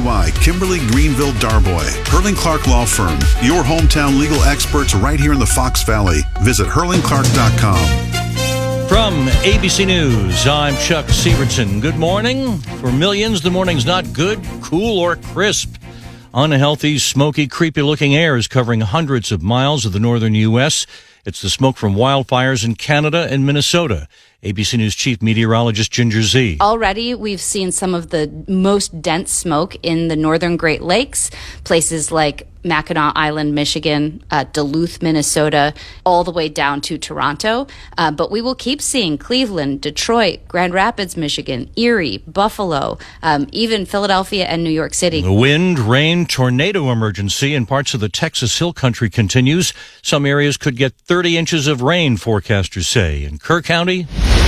EY, Kimberly Greenville Darboy. Hurling Clark Law Firm, your hometown legal experts right here in the Fox Valley. Visit hurlingclark.com. From ABC News, I'm Chuck Sievertson. Good morning. For millions, the morning's not good, cool, or crisp. Unhealthy, smoky, creepy-looking air is covering hundreds of miles of the northern U.S. It's the smoke from wildfires in Canada and Minnesota. ABC News Chief Meteorologist Ginger Zee. Already, we've seen some of the most dense smoke in the northern Great Lakes, places like Mackinac Island, Michigan, Duluth, Minnesota, all the way down to Toronto. But we will keep seeing Cleveland, Detroit, Grand Rapids, Michigan, Erie, Buffalo, even Philadelphia and New York City. The wind, rain, tornado emergency in parts of the Texas Hill Country continues. Some areas could get 30 inches of rain, forecasters say. In Kerr County,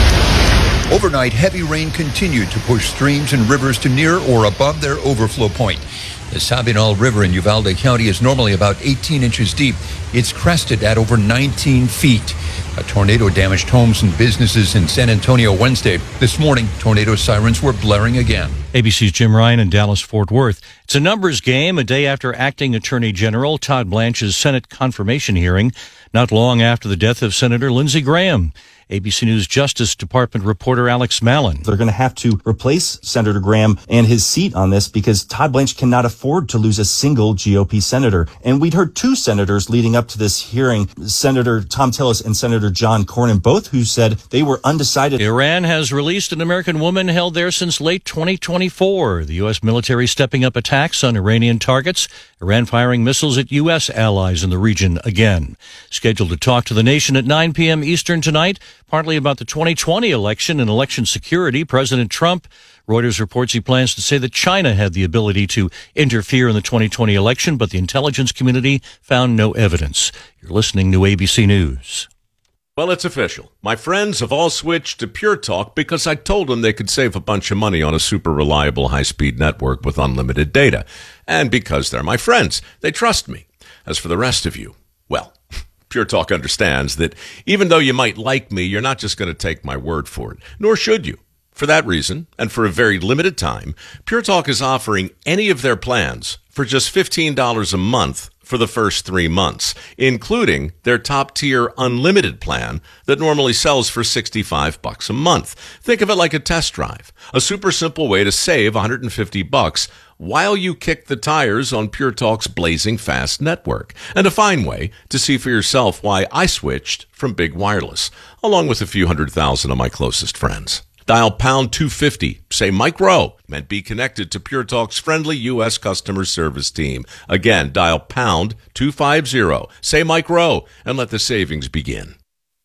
overnight, heavy rain continued to push streams and rivers to near or above their overflow point. The Sabinal River in Uvalde County is normally about 18 inches deep. It's crested at over 19 feet. A tornado damaged homes and businesses in San Antonio Wednesday. This morning, tornado sirens were blaring again. ABC's Jim Ryan in Dallas-Fort Worth. It's a numbers game a day after Acting Attorney General Todd Blanche's Senate confirmation hearing, not long after the death of Senator Lindsey Graham. ABC News Justice Department reporter Alex Mallon. They're going to have to replace Senator Graham and his seat on this because Todd Blanche cannot afford to lose a single GOP senator. And we'd heard two senators leading up to this hearing, Senator Thom Tillis and Senator John Cornyn, both who said they were undecided. Iran has released an American woman held there since late 2024. The U.S. military stepping up attacks on Iranian targets. Iran firing missiles at U.S. allies in the region again. Scheduled to talk to the nation at 9 p.m. Eastern tonight, partly about the 2020 election and election security. President Trump, Reuters reports he plans to say that China had the ability to interfere in the 2020 election, but the intelligence community found no evidence. You're listening to ABC News. Well, it's official. My friends have all switched to Pure Talk because I told them they could save a bunch of money on a super reliable high-speed network with unlimited data. And because they're my friends, they trust me. As for the rest of you, well, Pure Talk understands that even though you might like me, you're not just going to take my word for it, nor should you. For that reason, and for a very limited time, Pure Talk is offering any of their plans for just $15 a month for the first 3 months, including their top-tier unlimited plan that normally sells for $65 a month. Think of it like a test drive, a super simple way to save $150 while you kick the tires on Pure Talk's blazing fast network, and a fine way to see for yourself why I switched from Big Wireless, along with a few 100,000 of my closest friends. Dial pound 250, say Mike Rowe, and be connected to Pure Talk's friendly U.S. customer service team. Again, dial pound 250, say Mike Rowe, and let the savings begin.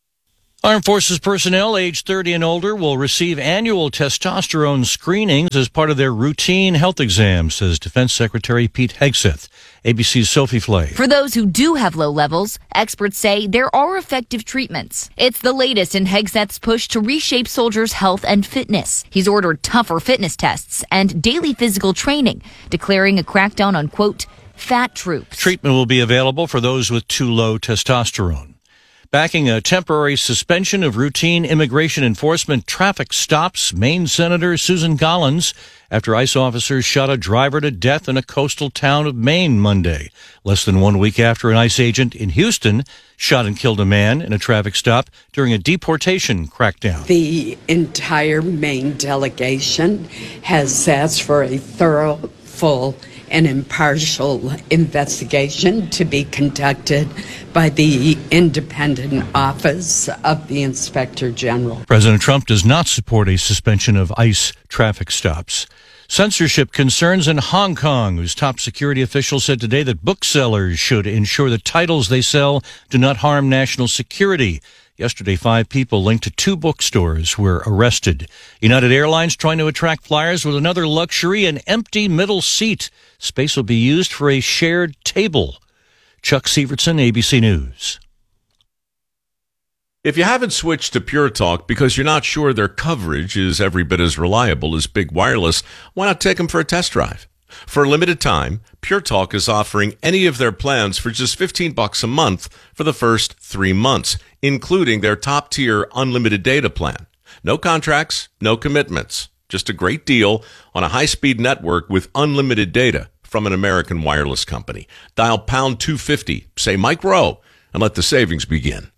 Armed Forces personnel aged 30 and older will receive annual testosterone screenings as part of their routine health exam, says Defense Secretary Pete Hegseth. ABC's Sophie Flay. For those who do have low levels, experts say there are effective treatments. It's the latest in Hegseth's push to reshape soldiers' health and fitness. He's ordered tougher fitness tests and daily physical training, declaring a crackdown on, quote, fat troops. Treatment will be available for those with too low testosterone. Backing a temporary suspension of routine immigration enforcement traffic stops, Maine Senator Susan Collins, after ICE officers shot a driver to death in a coastal town of Maine Monday. Less than 1 week after an ICE agent in Houston shot and killed a man in a traffic stop during a deportation crackdown. The entire Maine delegation has asked for a thorough, full, and impartial investigation to be conducted by the independent office of the Inspector General. President Trump does not support a suspension of ICE traffic stops. Censorship concerns in Hong Kong, whose top security official said today that booksellers should ensure the titles they sell do not harm national security. Yesterday, 5 people linked to 2 bookstores were arrested. United Airlines trying to attract flyers with another luxury, an empty middle seat. Space will be used for a shared table. Chuck Sievertson, ABC News. If you haven't switched to Pure Talk because you're not sure their coverage is every bit as reliable as Big Wireless, why not take them for a test drive? For a limited time, Pure Talk is offering any of their plans for just $15 a month for the first 3 months, including their top-tier unlimited data plan. No contracts, no commitments. Just a great deal on a high-speed network with unlimited data from an American wireless company. Dial pound 250, say Mike Rowe, and let the savings begin.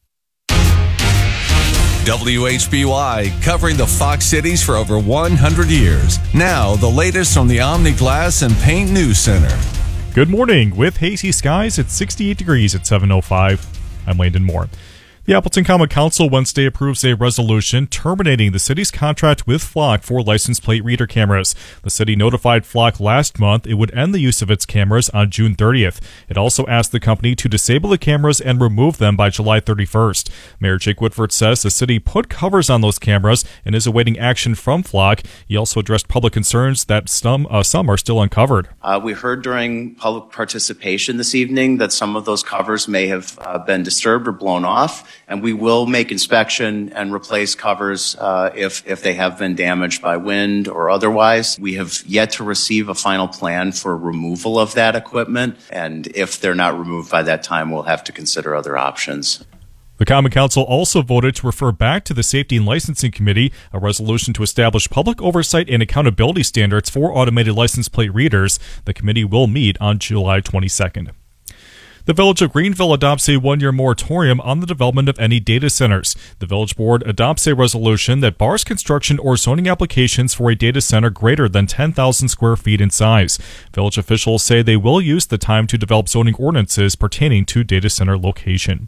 WHBY, covering the Fox cities for over 100 years. Now, the latest from the Omni Glass and Paint News Center. Good morning. With hazy skies, it's 68 degrees at 7:05. I'm Landon Moore. The Appleton Common Council Wednesday approves a resolution terminating the city's contract with Flock for license plate reader cameras. The city notified Flock last month it would end the use of its cameras on June 30th. It also asked the company to disable the cameras and remove them by July 31st. Mayor Jake Woodford says the city put covers on those cameras and is awaiting action from Flock. He also addressed public concerns that some are still uncovered. We heard during public participation this evening that some of those covers may have been disturbed or blown off. And we will make inspection and replace covers if they have been damaged by wind or otherwise. We have yet to receive a final plan for removal of that equipment. And if they're not removed by that time, we'll have to consider other options. The Common Council also voted to refer back to the Safety and Licensing Committee a resolution to establish public oversight and accountability standards for automated license plate readers. The committee will meet on July 22nd. The Village of Greenville adopts a one-year moratorium on the development of any data centers. The Village Board adopts a resolution that bars construction or zoning applications for a data center greater than 10,000 square feet in size. Village officials say they will use the time to develop zoning ordinances pertaining to data center location.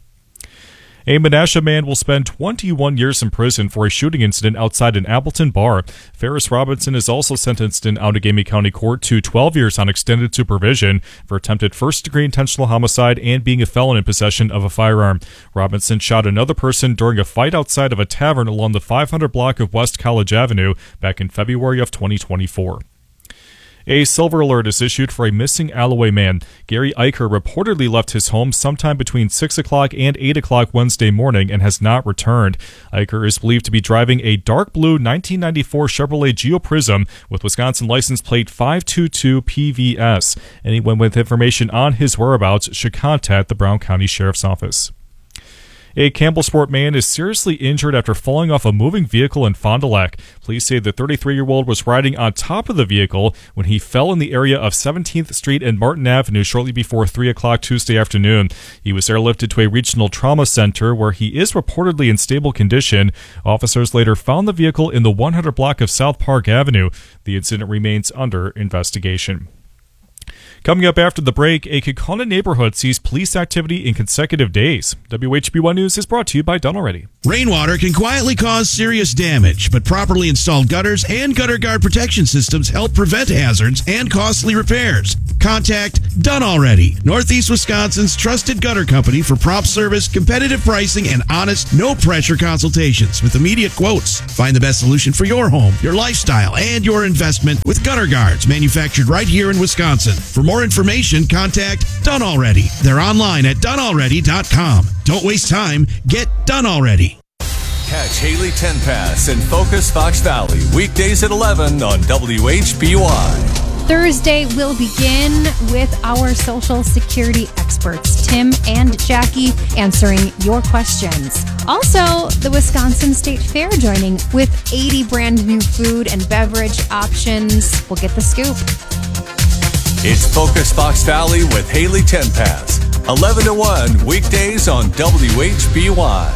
A Menasha man will spend 21 years in prison for a shooting incident outside an Appleton bar. Ferris Robinson is also sentenced in Outagamie County Court to 12 years on extended supervision for attempted first-degree intentional homicide and being a felon in possession of a firearm. Robinson shot another person during a fight outside of a tavern along the 500 block of West College Avenue back in February of 2024. A silver alert is issued for a missing Alloway man. Gary Eicher reportedly left his home sometime between 6 o'clock and 8 o'clock Wednesday morning and has not returned. Eicher is believed to be driving a dark blue 1994 Chevrolet Geo Prism with Wisconsin license plate 522 PVS. Anyone with information on his whereabouts should contact the Brown County Sheriff's Office. A Campbellsport man is seriously injured after falling off a moving vehicle in Fond du Lac. Police say the 33-year-old was riding on top of the vehicle when he fell in the area of 17th Street and Martin Avenue shortly before 3 o'clock Tuesday afternoon. He was airlifted to a regional trauma center where he is reportedly in stable condition. Officers later found the vehicle in the 100 block of South Park Avenue. The incident remains under investigation. Coming up after the break, a Kaukauna neighborhood sees police activity in consecutive days. WHB1 News is brought to you by Done Already. Rainwater can quietly cause serious damage, but properly installed gutters and gutter guard protection systems help prevent hazards and costly repairs. Contact Done Already, Northeast Wisconsin's trusted gutter company for prompt service, competitive pricing, and honest, no-pressure consultations with immediate quotes. Find the best solution for your home, your lifestyle, and your investment with gutter guards manufactured right here in Wisconsin. For more information, contact Done Already. They're online at donealready.com. Don't waste time. Get Done Already. Catch Haley Tenpass in Focus Fox Valley weekdays at 11 on WHBY. Thursday will begin with our Social Security experts, Tim and Jackie, answering your questions. Also, the Wisconsin State Fair joining with 80 brand new food and beverage options. We'll get the scoop. It's Focus Fox Valley with Haley Tenpass, 11 to 1 weekdays on WHBY.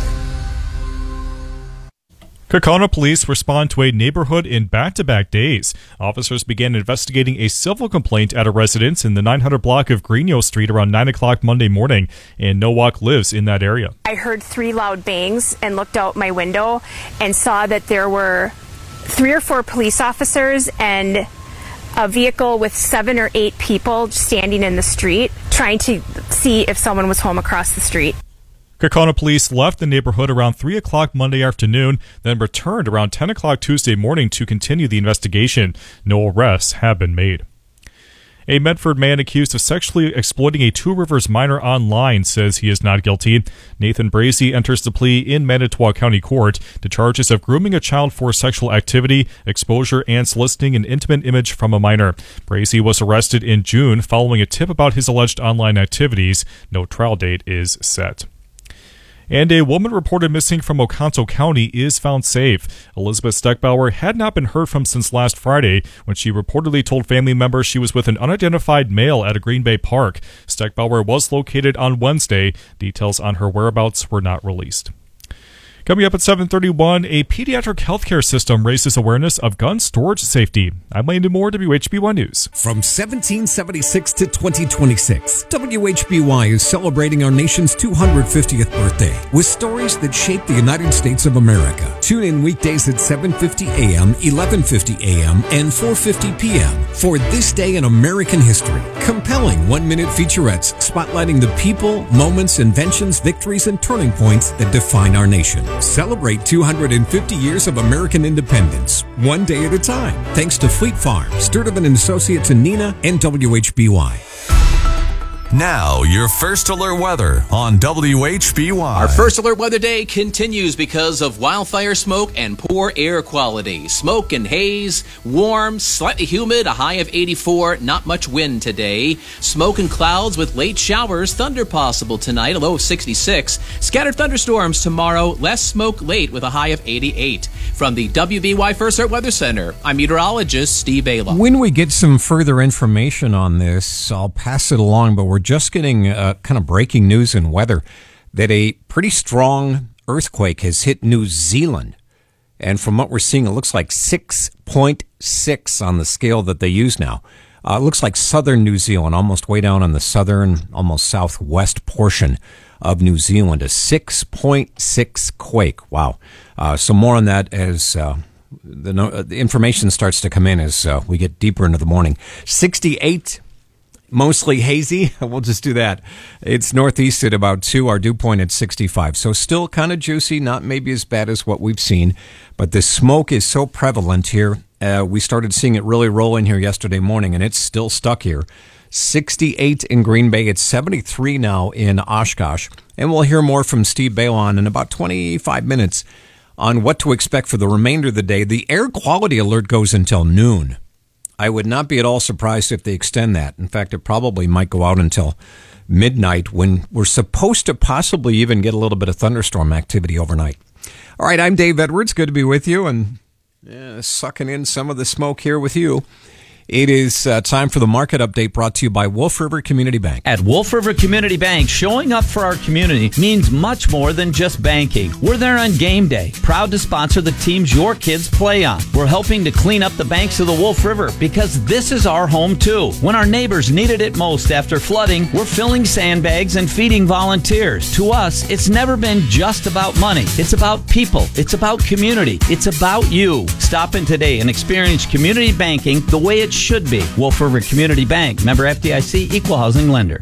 Kaukauna police respond to a neighborhood in back-to-back days. Officers began investigating a civil complaint at a residence in the 900 block of Greenio Street around 9 o'clock Monday morning, and Nowak lives in that area. I heard 3 loud bangs and looked out my window and saw that there were 3 or 4 police officers and a vehicle with 7 or 8 people standing in the street trying to see if someone was home across the street. Kaukauna police left the neighborhood around 3 o'clock Monday afternoon, then returned around 10 o'clock Tuesday morning to continue the investigation. No arrests have been made. A Medford man accused of sexually exploiting a Two Rivers minor online says he is not guilty. Nathan Brazy enters the plea in Manitowoc County Court to charges of grooming a child for sexual activity, exposure, and soliciting an intimate image from a minor. Brazy was arrested in June following a tip about his alleged online activities. No trial date is set. And a woman reported missing from Oconto County is found safe. Elizabeth Steckbauer had not been heard from since last Friday when she reportedly told family members she was with an unidentified male at a Green Bay park. Steckbauer was located on Wednesday. Details on her whereabouts were not released. Coming up at 7:31, a pediatric healthcare system raises awareness of gun storage safety. I'm Landon Moore, WHB1 News. From 1776 to 2026, WHBY is celebrating our nation's 250th birthday with stories that shape the United States of America. Tune in weekdays at 7:50 a.m., 11:50 a.m., and 4:50 p.m. for This Day in American History. Compelling one-minute featurettes spotlighting the people, moments, inventions, victories, and turning points that define our nation. Celebrate 250 years of American independence, one day at a time. Thanks to Fleet Farm, Sturtevant & Associates in Neenah, and WHBY. Now, your First Alert weather on WHBY. Our First Alert weather day continues because of wildfire smoke and poor air quality. Smoke and haze, warm, slightly humid, a high of 84, not much wind today. Smoke and clouds with late showers, thunder possible tonight, a low of 66. Scattered thunderstorms tomorrow, less smoke late with a high of 88. From the WBY First Alert Weather Center, I'm meteorologist Steve Ayla. When we get some further information on this, I'll pass it along, but we're just getting kind of breaking news in weather that a pretty strong earthquake has hit New Zealand. And from what we're seeing, it looks like 6.6 on the scale that they use now. It looks like southern New Zealand, almost way down on the southern, almost southwest portion of New Zealand, a 6.6 quake. Wow. So more on that as the information starts to come in as we get deeper into the morning. 68. Mostly hazy. We'll just do that. It's northeast at about 2, our dew point at 65. So still kind of juicy, not maybe as bad as what we've seen, but the smoke is so prevalent here. We started seeing it really roll in here yesterday morning, and it's still stuck here. 68 in Green Bay. It's 73 now in Oshkosh. And we'll hear more from Steve Balon in about 25 minutes on what to expect for the remainder of the day. The air quality alert goes until noon. I would not be at all surprised if they extend that. In fact, it probably might go out until midnight when we're supposed to possibly even get a little bit of thunderstorm activity overnight. All right, I'm Dave Edwards. Good to be with you and sucking in some of the smoke here with you. It is time for the market update brought to you by Wolf River Community Bank. At Wolf River Community Bank, showing up for our community means much more than just banking. We're there on game day, proud to sponsor the teams your kids play on. We're helping to clean up the banks of the Wolf River because this is our home too. When our neighbors needed it most after flooding, we're filling sandbags and feeding volunteers. To us, it's never been just about money. It's about people. It's about community. It's about you. Stop in today and experience community banking the way it should be. Wolf River Community Bank, member FDIC, equal housing lender.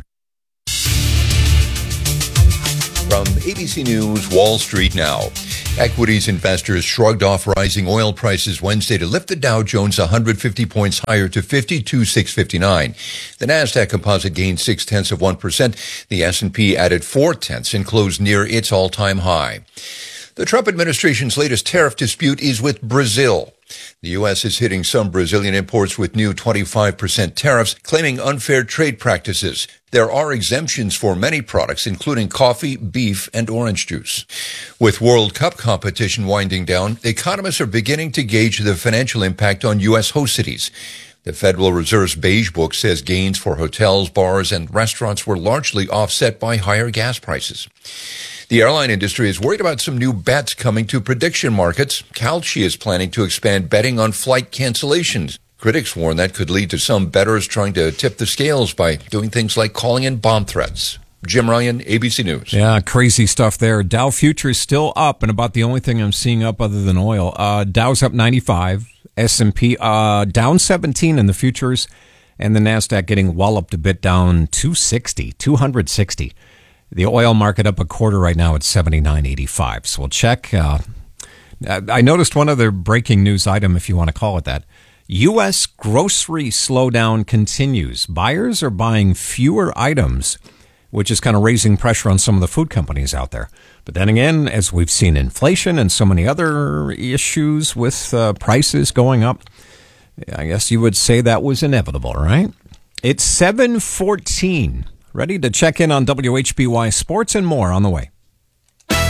From ABC News, Wall Street now. Equities investors shrugged off rising oil prices Wednesday to lift the Dow Jones 150 points higher to 52,659. The Nasdaq Composite gained 0.6%. The S&P added 0.4 and closed near its all-time high. The Trump administration's latest tariff dispute is with Brazil. The U.S. is hitting some Brazilian imports with new 25% tariffs, claiming unfair trade practices. There are exemptions for many products, including coffee, beef, and orange juice. With World Cup competition winding down, economists are beginning to gauge the financial impact on U.S. host cities. The Federal Reserve's Beige Book says gains for hotels, bars, and restaurants were largely offset by higher gas prices. The airline industry is worried about some new bets coming to prediction markets. Kalshi is planning to expand betting on flight cancellations. Critics warn that could lead to some bettors trying to tip the scales by doing things like calling in bomb threats. Jim Ryan, ABC News. Yeah, crazy stuff there. Dow futures still up, and about the only thing I'm seeing up other than oil. Dow's up 95, S&P down 17 in the futures, and the NASDAQ getting walloped a bit, down 260. The oil market up a quarter right now at 79.85. So we'll check. I noticed one other breaking news item, if you want to call it that. U.S. grocery slowdown continues. Buyers are buying fewer items, which is kind of raising pressure on some of the food companies out there. But then again, as we've seen inflation and so many other issues with prices going up, I guess you would say that was inevitable, right? It's 7:14. Ready to check in on WHBY Sports and more on the way.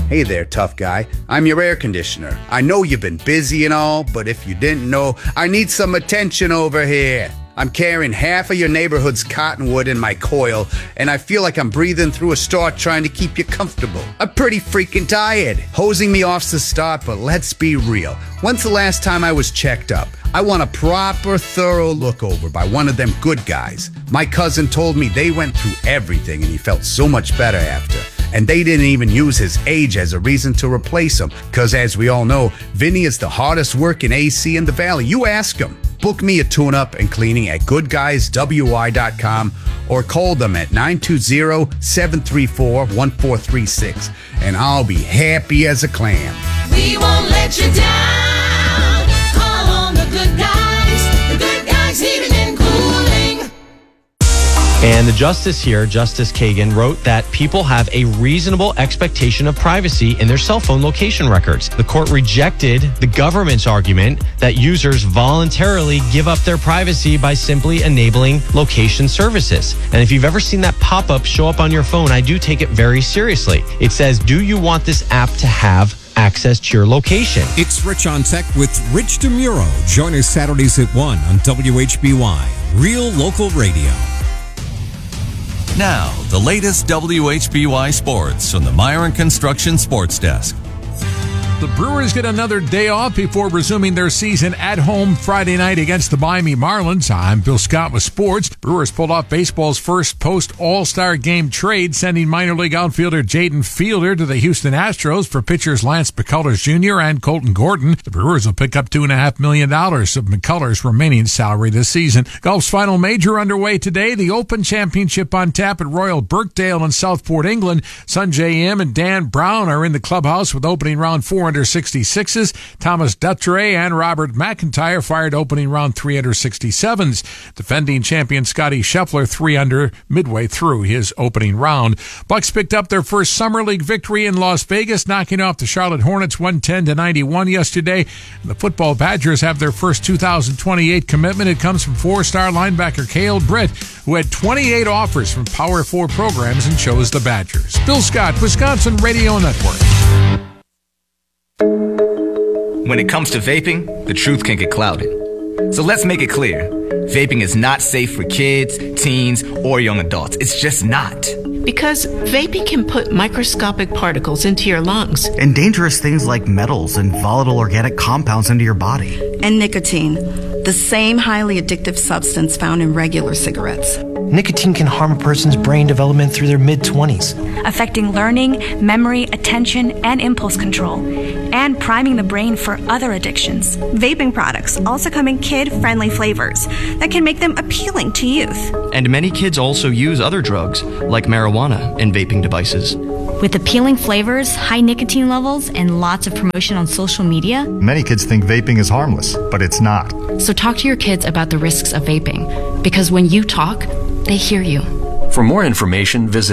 Hey there, tough guy. I'm your air conditioner. I know you've been busy and all, but if you didn't know, I need some attention over here. I'm carrying half of your neighborhood's cottonwood in my coil, and I feel like I'm breathing through a straw trying to keep you comfortable. I'm pretty freaking tired. Hosing me off's the start, but let's be real. When's the last time I was checked up? I want a proper, thorough look over by one of them good guys. My cousin told me they went through everything and he felt so much better after. And they didn't even use his age as a reason to replace him. Because as we all know, Vinny is the hardest working AC in the Valley. You ask him. Book me a tune-up and cleaning at goodguyswi.com or call them at 920-734-1436. And I'll be happy as a clam. We won't let you down. Call on the good guys. The good guys heating and cooling. And the justice here, Justice Kagan, wrote that people have a reasonable expectation of privacy in their cell phone location records. The court rejected the government's argument that users voluntarily give up their privacy by simply enabling location services. And if you've ever seen that pop-up show up on your phone, I do take it very seriously. It says, do you want this app to have access to your location? It's Rich on Tech with Rich DeMuro. Join us Saturdays at 1 on WHBY, Real Local Radio. Now, the latest WHBY sports from the Myron Construction Sports Desk. The Brewers get another day off before resuming their season at home Friday night against the Miami Marlins. I'm Bill Scott with sports. Brewers pulled off baseball's first post-All-Star game trade, sending minor league outfielder Jaden Fielder to the Houston Astros for pitchers Lance McCullers Jr. and Colton Gordon. The Brewers will pick up $2.5 million of McCullers' remaining salary this season. Golf's final major underway today. The Open Championship on tap at Royal Birkdale in Southport, England. Sungjae Im and Dan Brown are in the clubhouse with opening round 4 under 66s. Thomas Duttray and Robert McIntyre fired opening round 3 under 67s. Defending champion Scotty Scheffler 3 under midway through his opening round. Bucks picked up their first summer league victory in Las Vegas, knocking off the Charlotte Hornets 110-91 yesterday. The football Badgers have their first 2028 commitment. It comes from 4-star linebacker Cale Britt, who had 28 offers from Power 4 programs and chose the Badgers. Bill Scott, Wisconsin Radio Network. When it comes to vaping, the truth can get clouded. So let's make it clear. Vaping is not safe for kids, teens, or young adults. It's just not. Because vaping can put microscopic particles into your lungs. And dangerous things like metals and volatile organic compounds into your body. And nicotine, the same highly addictive substance found in regular cigarettes. Nicotine can harm a person's brain development through their mid-20s, affecting learning, memory, attention, and impulse control, and priming the brain for other addictions. Vaping products also come in kid-friendly flavors that can make them appealing to youth. And many kids also use other drugs, like marijuana, in vaping devices. With appealing flavors, high nicotine levels, and lots of promotion on social media, many kids think vaping is harmless, but it's not. So talk to your kids about the risks of vaping, because when you talk, they hear you. For more information, visit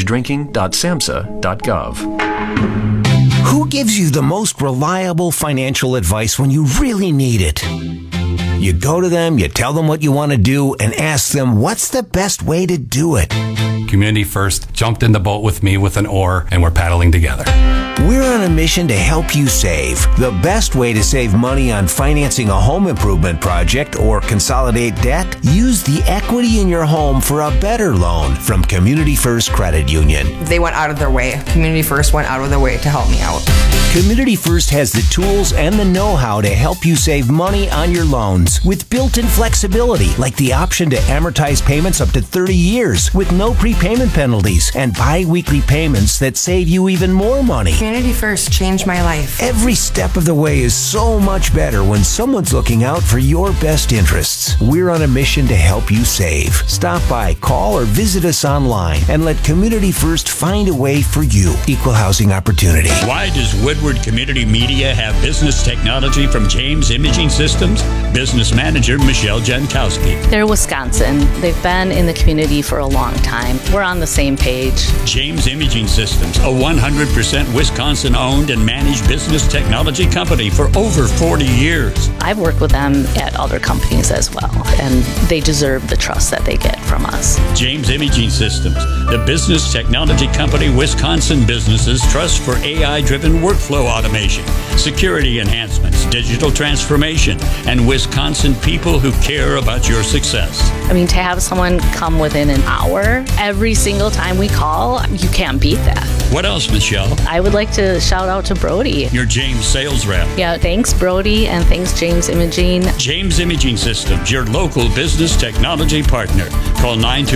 underagedrinking.samhsa.gov. Who gives you the most reliable financial advice when you really need it? You go to them, you tell them what you want to do, and ask them what's the best way to do it. Community First jumped in the boat with me with an oar, and we're paddling together. We're on a mission to help you save. The best way to save money on financing a home improvement project or consolidate debt? Use the equity in your home for a better loan from Community First Credit Union. They went out of their way. Community First went out of their way to help me out. Community First has the tools and the know-how to help you save money on your loans with built-in flexibility, like the option to amortize payments up to 30 years with no prepayment penalties and bi-weekly payments that save you even more money. Community First changed my life. Every step of the way is so much better when someone's looking out for your best interests. We're on a mission to help you save. Stop by, call, or visit us online and let Community First find a way for you. Equal housing opportunity. Why does Woodward Community Media have business technology from James Imaging Systems? Business Business Manager Michelle Jankowski. They're Wisconsin. They've been in the community for a long time. We're on the same page. James Imaging Systems, a 100% Wisconsin-owned and managed business technology company for over 40 years. I've worked with them at other companies as well, and they deserve the trust that they get from us. James Imaging Systems, the business technology company Wisconsin businesses trust for AI-driven workflow automation, security enhancements, digital transformation, and Wisconsin people who care about your success. I mean, to have someone come within an hour every single time we call, you can't beat that. What else, Michelle? I would like to shout out to Brody. Your James sales rep. Yeah, thanks Brody, and thanks James Imaging. James Imaging Systems, your local business technology partner. Call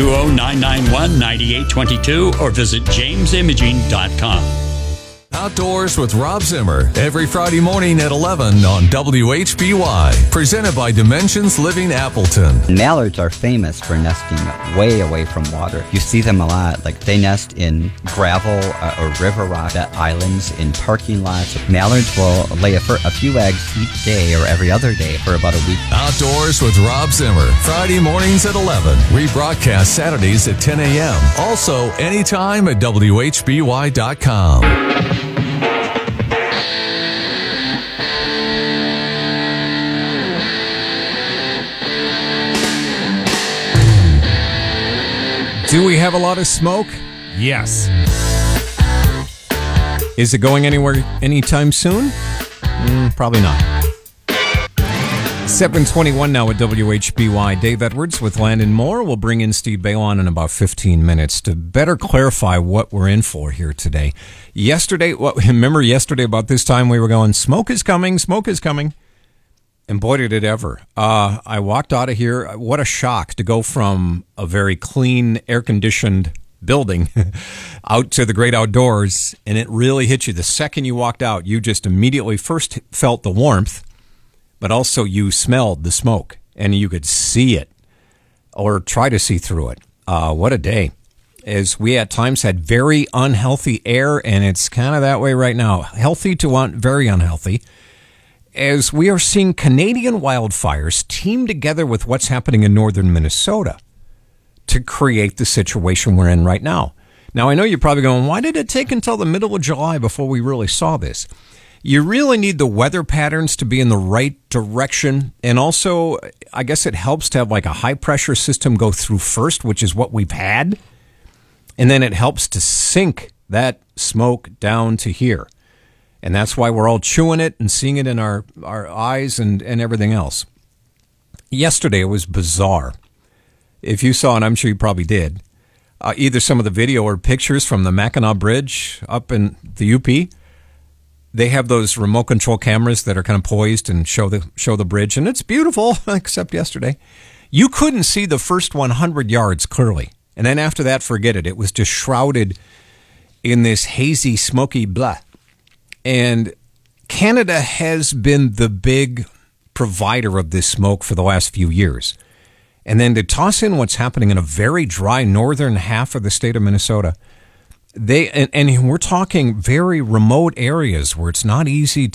920-991-9822 or visit jamesimaging.com. Outdoors with Rob Zimmer, every Friday morning at 11 on WHBY. Presented by Dimensions Living Appleton. Mallards are famous for nesting way away from water. You see them a lot, like they nest in gravel or river rock islands, in parking lots. Mallards will lay a few eggs each day or every other day for about a week. Outdoors with Rob Zimmer, Friday mornings at 11. Rebroadcast Saturdays at 10 a.m. Also, anytime at WHBY.com. Do we have a lot of smoke? Yes. Is it going anywhere anytime soon? Probably not. 7:21 now at WHBY. Dave Edwards with Landon Moore. We'll bring in Steve Balon in about 15 minutes to better clarify what we're in for here today. Remember yesterday about this time we were going, smoke is coming, smoke is coming. And boy, did it ever. I walked out of here. What a shock to go from a very clean, air-conditioned building out to the great outdoors. And it really hit you. The second you walked out, you just immediately first felt the warmth, but also you smelled the smoke. And you could see it or try to see through it. What a day. As we at times had very unhealthy air, and it's kind of that way right now. Healthy to very unhealthy. As we are seeing Canadian wildfires team together with what's happening in northern Minnesota to create the situation we're in right now. Now, I know you're probably going, why did it take until the middle of July before we really saw this? You really need the weather patterns to be in the right direction. And also, I guess it helps to have like a high-pressure system go through first, which is what we've had. And then it helps to sink that smoke down to here. And that's why we're all chewing it and seeing it in our eyes and everything else. Yesterday, it was bizarre. If you saw, and I'm sure you probably did, either some of the video or pictures from the Mackinac Bridge up in the UP, they have those remote control cameras that are kind of poised and show the bridge, and it's beautiful, except yesterday. You couldn't see the first 100 yards clearly. And then after that, forget it. It was just shrouded in this hazy, smoky blah. And Canada has been the big provider of this smoke for the last few years. And then to toss in what's happening in a very dry northern half of the state of Minnesota, and we're talking very remote areas where it's not easy